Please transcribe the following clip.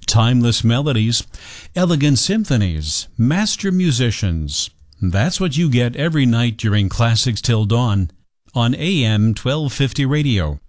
Timeless melodies, elegant symphonies, master musicians. That's what you get every night during Classics Till Dawn on AM 1250 radio.